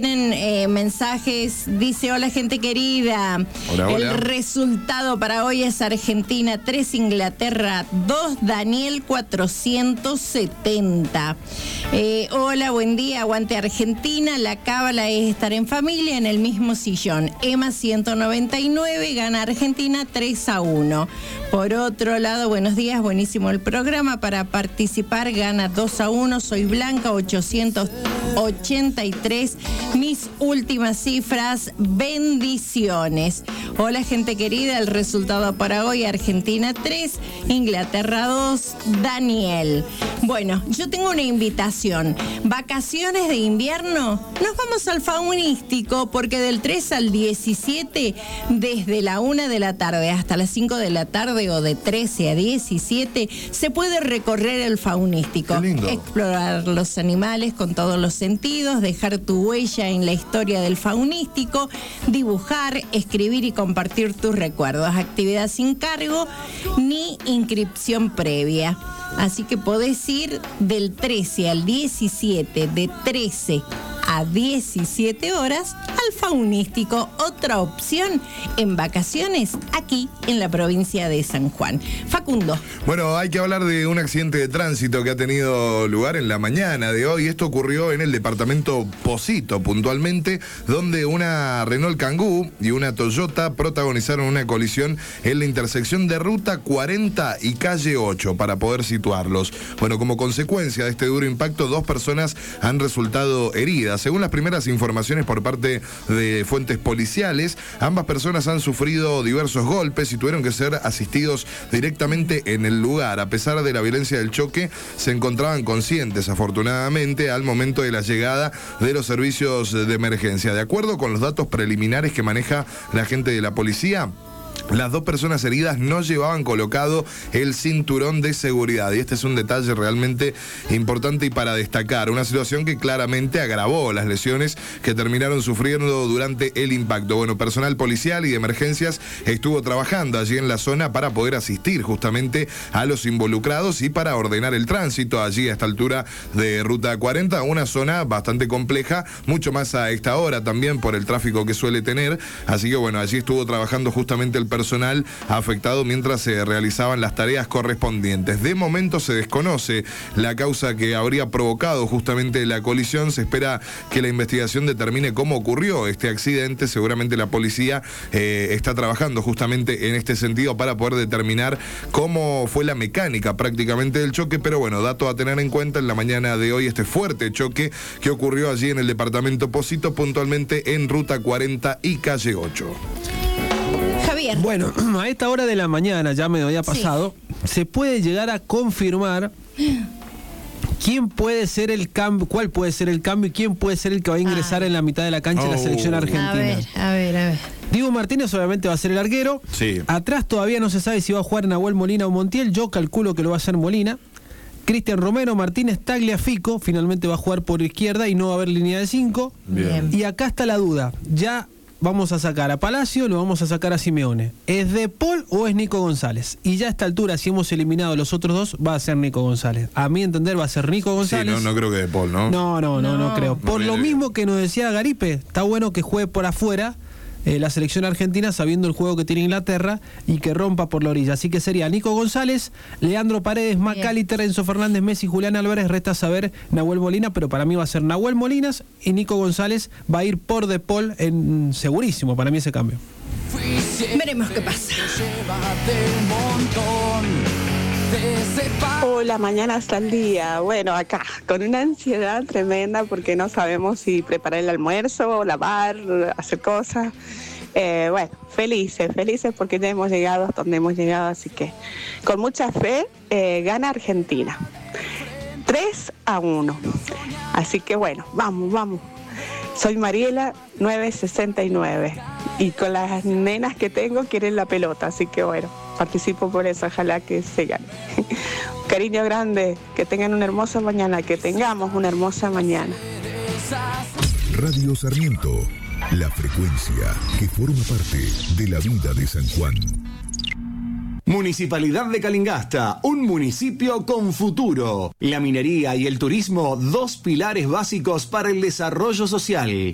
Mensajes, dice: hola gente querida, hola, hola. El resultado para hoy es Argentina 3, Inglaterra 2, Daniel 470. Hola, buen día, aguante Argentina, la cábala es estar en familia en el mismo sillón. Emma 199, gana Argentina 3-1. Por otro lado, buenos días, buenísimo el programa, para participar gana 2-1, soy Blanca 883. Mis últimas cifras, bendiciones. Hola gente querida, el resultado para hoy: Argentina 3, Inglaterra 2, Daniel. Bueno, yo tengo una invitación. Vacaciones de invierno, nos vamos al Faunístico, porque del 3 al 17, desde la 1 de la tarde hasta las 5 de la tarde, o de 13 a 17, se puede recorrer el Faunístico. Qué lindo. Explorar los animales con todos los sentidos, dejar tu huella en la historia del Faunístico, dibujar, escribir y compartir tus recuerdos. Actividad sin cargo ni inscripción previa. Así que podés ir del 13 al 17, de 13 a 17 horas al Faunístico. Otra opción en vacaciones aquí en la provincia de San Juan. Facundo. Bueno, hay que hablar de un accidente de tránsito que ha tenido lugar en la mañana de hoy. Esto ocurrió en el departamento Pocito, puntualmente, donde una Renault Kangoo y una Toyota protagonizaron una colisión en la intersección de Ruta 40 y Calle 8, para poder situarlos. Bueno, como consecuencia de este duro impacto, 2 personas han resultado heridas. Según las primeras informaciones por parte de fuentes policiales, ambas personas han sufrido diversos golpes y tuvieron que ser asistidos directamente en el lugar. A pesar de la violencia del choque, se encontraban conscientes, afortunadamente, al momento de la llegada de los servicios de emergencia. De acuerdo con los datos preliminares que maneja la gente de la policía, las 2 personas heridas no llevaban colocado el cinturón de seguridad, y este es un detalle realmente importante y para destacar. Una situación que claramente agravó las lesiones que terminaron sufriendo durante el impacto. Bueno, personal policial y de emergencias estuvo trabajando allí en la zona para poder asistir justamente a los involucrados y para ordenar el tránsito allí a esta altura de Ruta 40, una zona bastante compleja, mucho más a esta hora también por el tráfico que suele tener. Así que bueno, allí estuvo trabajando justamente el personal afectado mientras se realizaban las tareas correspondientes. De momento se desconoce la causa que habría provocado justamente la colisión. Se espera que la investigación determine cómo ocurrió este accidente. Seguramente la policía está trabajando justamente en este sentido para poder determinar cómo fue la mecánica prácticamente del choque. Pero bueno, dato a tener en cuenta en la mañana de hoy, este fuerte choque que ocurrió allí en el departamento Pocito, puntualmente en Ruta 40 y Calle 8. Javier. Bueno, a esta hora de la mañana, ya me había pasado, se puede llegar a confirmar quién puede ser el cambio, cuál puede ser el cambio y quién puede ser el que va a ingresar en la mitad de la cancha de la selección argentina. A ver. Diego Martínez obviamente va a ser el arquero. Sí. Atrás todavía no se sabe si va a jugar Nahuel Molina o Montiel. Yo calculo que lo va a hacer Molina. Cristian Romero, Martínez, Tagliafico, finalmente va a jugar por izquierda y no va a haber línea de 5. Bien. Y acá está la duda. Ya vamos a sacar a Palacio, lo vamos a sacar a Simeone. ¿Es De Paul o es Nico González? Y ya a esta altura, si hemos eliminado a los otros 2, va a ser Nico González. A mi entender va a ser Nico González. Sí, no creo que De Paul, ¿no? No creo. Por lo creo. mismo que nos decía Garipe, está bueno que juegue por afuera la selección argentina, sabiendo el juego que tiene Inglaterra, y que rompa por la orilla. Así que sería Nico González, Leandro Paredes, Macalister, Enzo Fernández, Messi, Julián Álvarez. Resta saber Nahuel Molina, pero para mí va a ser Nahuel Molinas, y Nico González va a ir por De Paul, segurísimo para mí ese cambio. Veremos qué pasa. Hola, mañana hasta el día. Bueno, acá con una ansiedad tremenda porque no sabemos si preparar el almuerzo, lavar, hacer cosas. Bueno, felices porque ya hemos llegado hasta donde hemos llegado, así que con mucha fe gana Argentina 3-1. Así que bueno, vamos. Soy Mariela 969 y con las nenas que tengo quieren la pelota, así que bueno, participo por eso, ojalá que se gane. Cariño grande, que tengan una hermosa mañana, que tengamos una hermosa mañana. Radio Sarmiento, la frecuencia que forma parte de la vida de San Juan. Municipalidad de Calingasta, un municipio con futuro. La minería y el turismo, 2 pilares básicos para el desarrollo social.